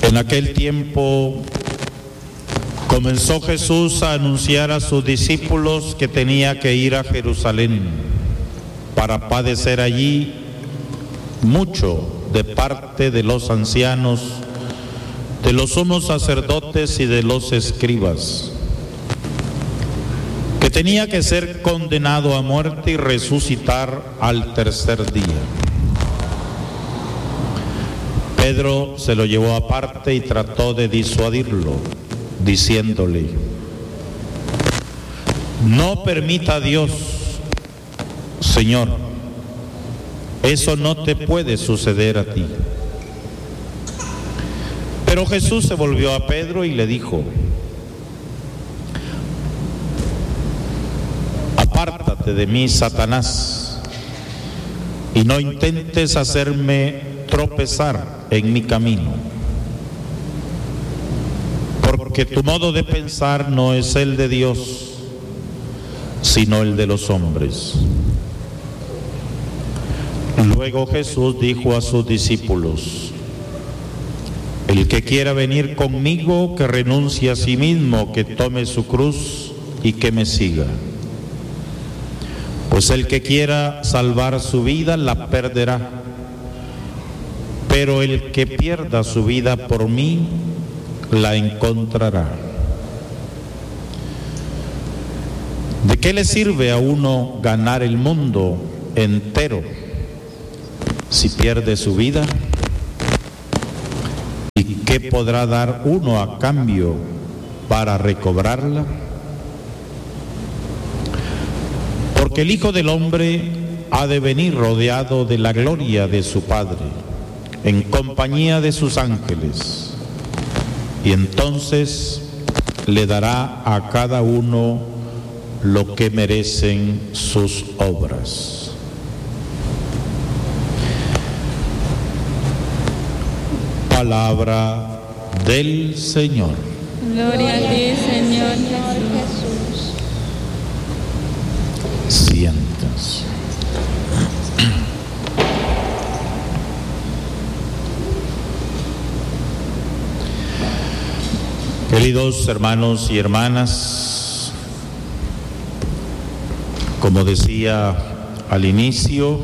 En aquel tiempo comenzó Jesús a anunciar a sus discípulos que tenía que ir a Jerusalén para padecer allí mucho de parte de los ancianos, de los sumos sacerdotes y de los escribas, que tenía que ser condenado a muerte y resucitar al tercer día. Pedro se lo llevó aparte y trató de disuadirlo, diciéndole: no permita Dios, Señor, eso no te puede suceder a ti. Pero Jesús se volvió a Pedro y le dijo: apártate de mí, Satanás, y no intentes hacerme tropezar en mi camino, porque tu modo de pensar no es el de Dios, sino el de los hombres. Luego Jesús dijo a sus discípulos: el que quiera venir conmigo, que renuncie a sí mismo, que tome su cruz y que me siga. Pues el que quiera salvar su vida, la perderá. Pero el que pierda su vida por mí, la encontrará. ¿De qué le sirve a uno ganar el mundo entero si pierde su vida? ¿Y qué podrá dar uno a cambio para recobrarla? Porque el Hijo del Hombre ha de venir rodeado de la gloria de su Padre, en compañía de sus ángeles, y entonces le dará a cada uno lo que merecen sus obras. Palabra del Señor. Gloria a ti, Señor Jesús. Siéntense. Queridos hermanos y hermanas, como decía al inicio,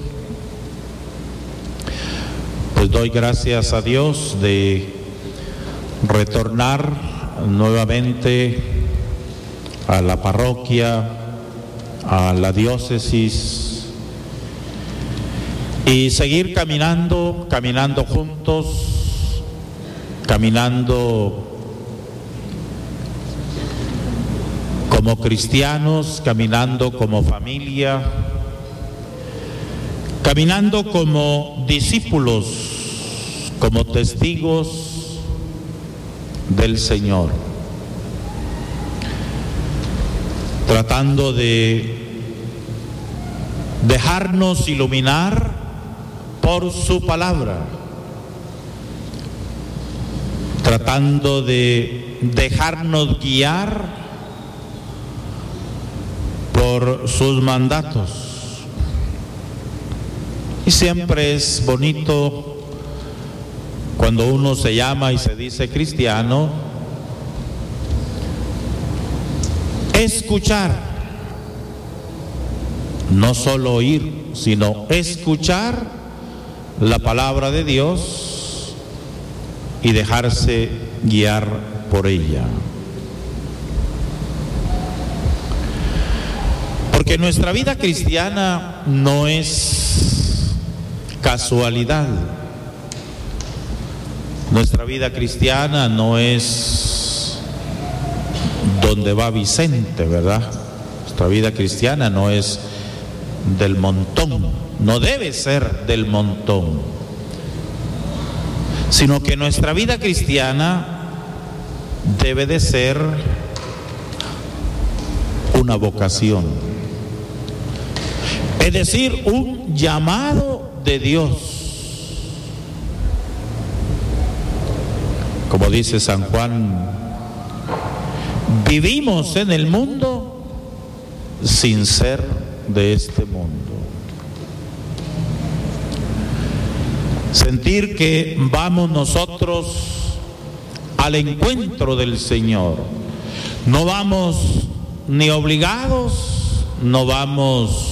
pues doy gracias a Dios de retornar nuevamente a la parroquia, a la diócesis, y seguir caminando juntos, caminando como cristianos, caminando como familia, caminando como discípulos, como testigos del Señor, tratando de dejarnos iluminar por su palabra, tratando de dejarnos guiar por sus mandatos. Y siempre es bonito cuando uno se llama y se dice cristiano, escuchar, no solo oír, sino escuchar la palabra de Dios y dejarse guiar por ella. Porque nuestra vida cristiana no es casualidad. Nuestra vida cristiana no es donde va Vicente, ¿verdad? Nuestra vida cristiana no es del montón, no debe ser del montón, sino que nuestra vida cristiana debe de ser una vocación. Es decir, un llamado de Dios. Como dice San Juan, vivimos en el mundo sin ser de este mundo. Sentir que vamos nosotros al encuentro del Señor. No vamos ni obligados, no vamos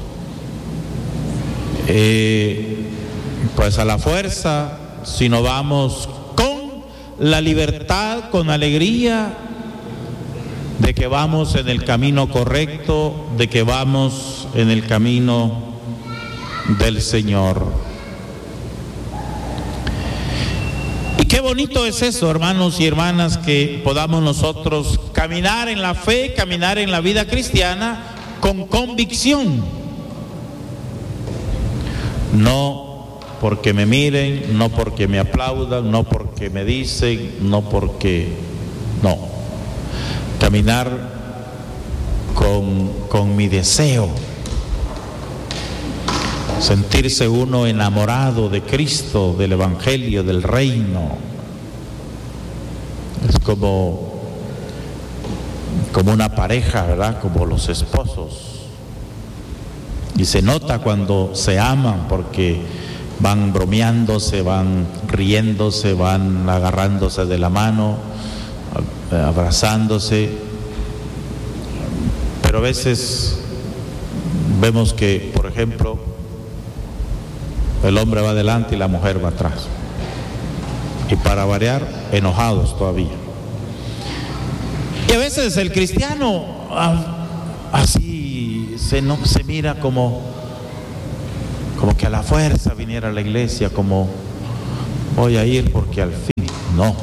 pues a la fuerza, sino vamos con la libertad, con alegría de que vamos en el camino correcto, de que vamos en el camino del Señor. Y qué bonito es eso, hermanos y hermanas, que podamos nosotros caminar en la fe, caminar en la vida cristiana con convicción. No porque me miren, no porque me aplaudan, no porque me dicen, no porque... No. Caminar con mi deseo. Sentirse uno enamorado de Cristo, del Evangelio, del Reino. Es como una pareja, ¿verdad? Como los esposos. Y se nota cuando se aman porque van bromeándose, van riéndose, van agarrándose de la mano, abrazándose. Pero a veces vemos que, por ejemplo, el hombre va adelante y la mujer va atrás. Y para variar, enojados todavía. Y a veces el cristiano así se mira como que a la fuerza viniera a la iglesia, como voy a ir porque al fin. No.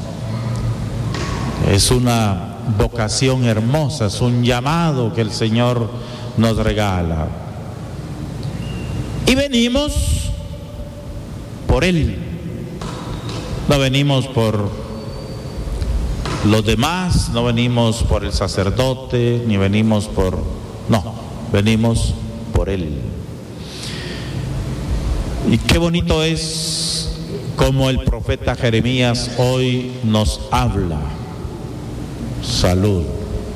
Es una vocación hermosa, es un llamado que el Señor nos regala. Y venimos por Él. No venimos por los demás, no venimos por el sacerdote, ni venimos por... No, venimos por Él. Y qué bonito es como el profeta Jeremías hoy nos habla. Salud.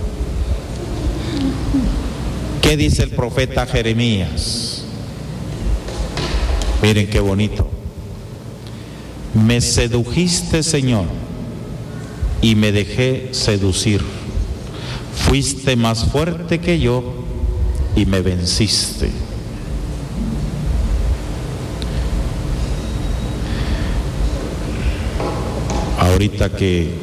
¿Qué dice el profeta Jeremías? Miren qué bonito. Me sedujiste, Señor, y me dejé seducir. Fuiste más fuerte que yo y me venciste. Ahorita que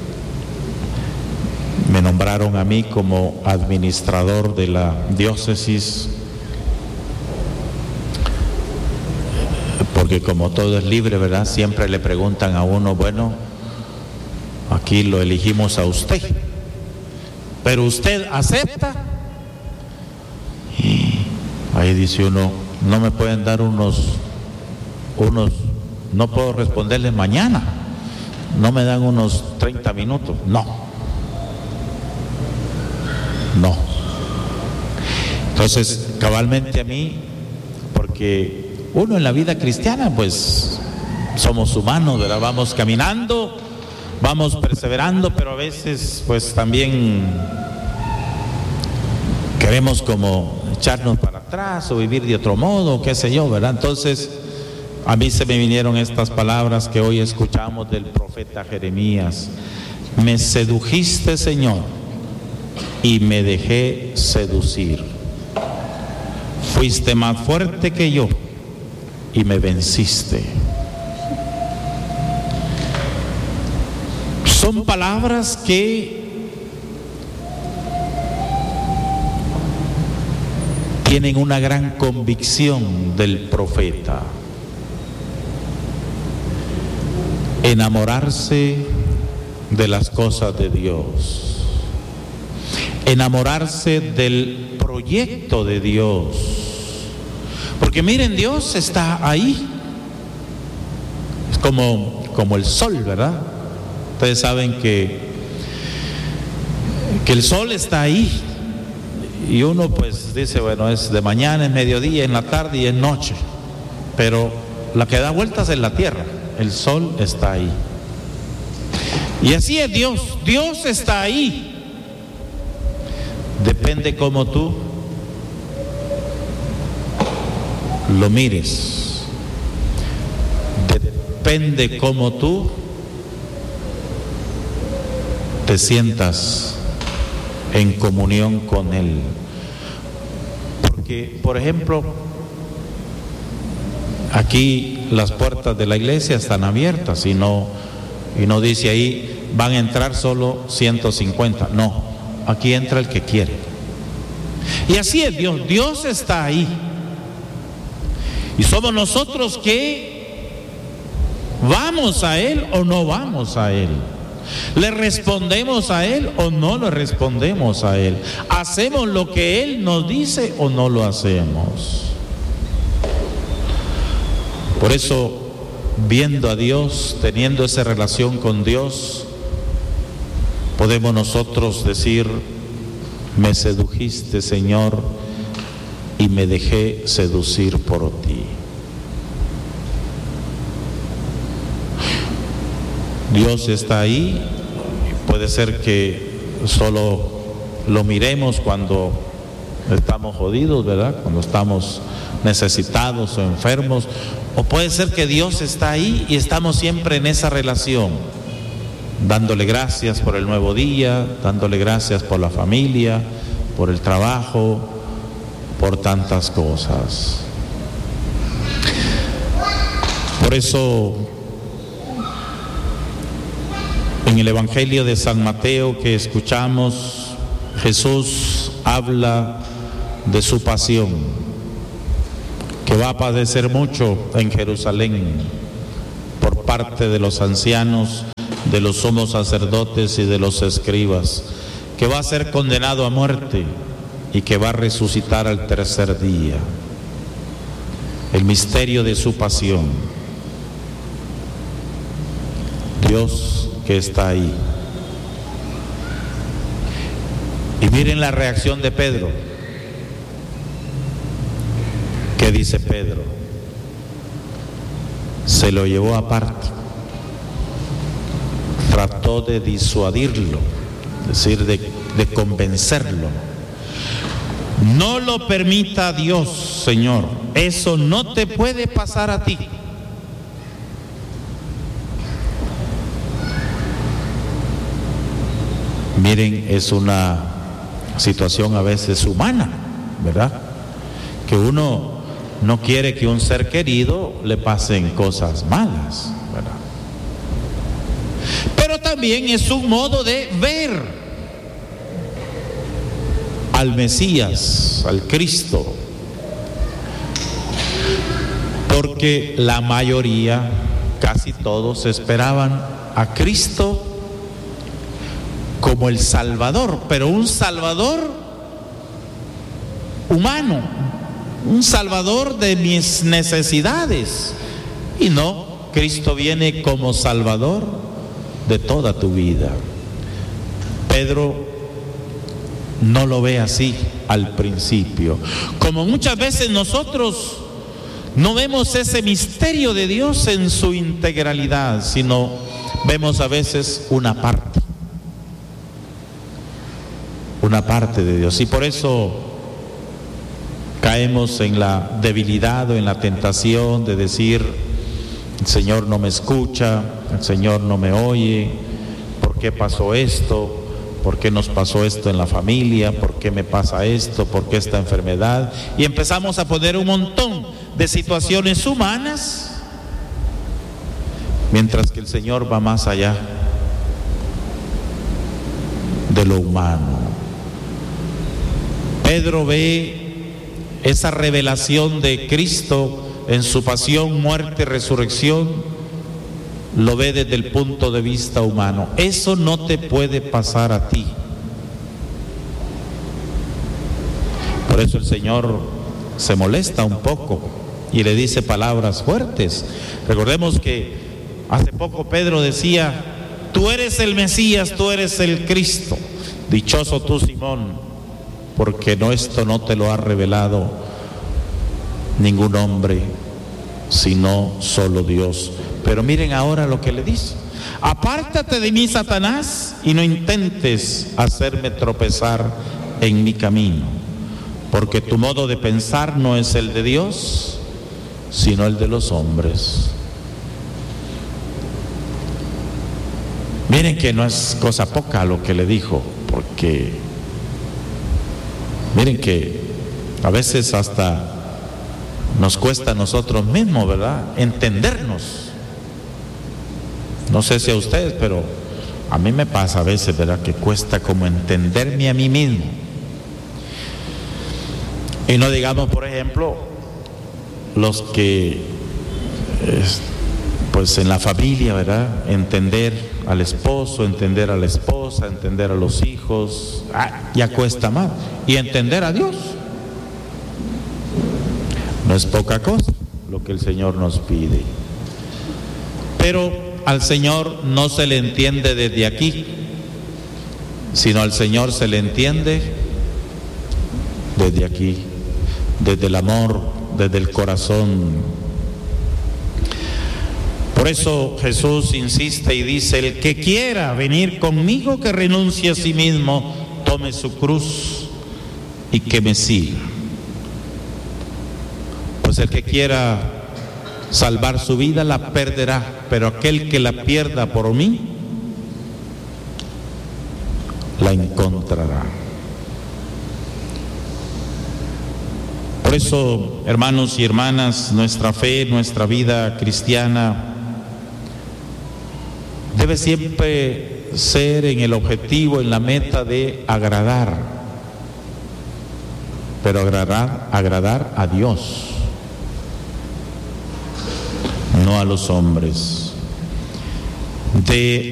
me nombraron a mí como administrador de la diócesis, porque como todo es libre, ¿verdad? Siempre le preguntan a uno, bueno, aquí lo elegimos a usted, pero usted acepta. Y ahí dice uno, no me pueden dar unos, no puedo responderles mañana, no me dan unos 30 minutos, no. Entonces, cabalmente a mí, porque uno en la vida cristiana, pues, somos humanos, ¿verdad? Vamos caminando, vamos perseverando, pero a veces, pues, también queremos como echarnos para atrás o vivir de otro modo, qué sé yo, ¿verdad? Entonces, a mí se me vinieron estas palabras que hoy escuchamos del profeta Jeremías. Me sedujiste, Señor, y me dejé seducir. Fuiste más fuerte que yo y me venciste. Son palabras que tienen una gran convicción del profeta. Enamorarse de las cosas de Dios. Enamorarse del proyecto de Dios. Porque miren, Dios está ahí. Es como el sol, ¿verdad? Ustedes saben que el sol está ahí. Y uno pues dice, bueno, es de mañana, es mediodía, en la tarde y es noche. Pero la que da vueltas es la tierra. El sol está ahí. Y así es Dios. Dios está ahí. Depende cómo tú lo mires. Depende cómo tú te sientas en comunión con Él. Porque, por ejemplo, aquí las puertas de la iglesia están abiertas y no dice ahí van a entrar solo 150. No, aquí entra el que quiere. Y así es Dios. Dios está ahí. Y somos nosotros que vamos a Él o no vamos a Él. ¿Le respondemos a Él o no le respondemos a Él? ¿Hacemos lo que Él nos dice o no lo hacemos? Por eso, viendo a Dios, teniendo esa relación con Dios, podemos nosotros decir: me sedujiste, Señor, y me dejé seducir por ti. Dios está ahí. Puede ser que solo lo miremos cuando estamos jodidos, ¿verdad? Cuando estamos necesitados o enfermos. O puede ser que Dios está ahí y estamos siempre en esa relación, dándole gracias por el nuevo día, dándole gracias por la familia, por el trabajo, por tantas cosas. Por eso, en el Evangelio de San Mateo que escuchamos, Jesús habla de su pasión, que va a padecer mucho en Jerusalén por parte de los ancianos, de los sumos sacerdotes y de los escribas, que va a ser condenado a muerte y que va a resucitar al tercer día. El misterio de su pasión. Dios que está ahí. Y miren la reacción de Pedro. ¿Qué dice Pedro? Se lo llevó aparte. Trató de disuadirlo, es decir, de convencerlo. No lo permita Dios, Señor. Eso no te puede pasar a ti. Miren, es una situación a veces humana, ¿verdad? Que uno no quiere que un ser querido le pasen cosas malas, ¿verdad? Pero también es un modo de ver al Mesías, al Cristo, porque la mayoría, casi todos, esperaban a Cristo como el Salvador, pero un Salvador humano, un Salvador de mis necesidades. Y no, Cristo viene como Salvador de toda tu vida. Pedro no lo ve así al principio. Como muchas veces nosotros no vemos ese misterio de Dios en su integralidad, sino vemos a veces una parte de Dios. Y por eso caemos en la debilidad o en la tentación de decir: el Señor no me escucha, el Señor no me oye, ¿por qué pasó esto? ¿Por qué nos pasó esto en la familia? ¿Por qué me pasa esto? ¿Por qué esta enfermedad? Y empezamos a poner un montón de situaciones humanas, mientras que el Señor va más allá de lo humano. Pedro ve esa revelación de Cristo en su pasión, muerte y resurrección, lo ve desde el punto de vista humano. Eso no te puede pasar a ti. Por eso el Señor se molesta un poco y le dice palabras fuertes. Recordemos que hace poco Pedro decía: tú eres el Mesías, tú eres el Cristo. Dichoso tú, Simón, porque esto no te lo ha revelado ningún hombre, sino solo Dios. Pero miren ahora lo que le dice: apártate de mí, Satanás, y no intentes hacerme tropezar en mi camino, porque tu modo de pensar no es el de Dios, sino el de los hombres. Miren que no es cosa poca lo que le dijo, porque miren que a veces hasta nos cuesta a nosotros mismos, ¿verdad?, entendernos. No sé si a ustedes, pero a mí me pasa a veces, ¿verdad?, que cuesta como entenderme a mí mismo. Y no digamos, por ejemplo, los que, pues en la familia, ¿verdad?, entender al esposo, entender a la esposa, entender a los hijos, ya cuesta más. Y entender a Dios. No es poca cosa lo que el Señor nos pide. Pero al Señor no se le entiende desde aquí, sino al Señor se le entiende desde aquí, desde el amor, desde el corazón. Por eso Jesús insiste y dice: el que quiera venir conmigo, que renuncie a sí mismo, tome su cruz y que me siga. Pues el que quiera salvar su vida la perderá, pero aquel que la pierda por mí la encontrará. Por eso, hermanos y hermanas, nuestra fe, nuestra vida cristiana debe siempre ser en el objetivo, en la meta de agradar, pero agradar a Dios, no a los hombres. De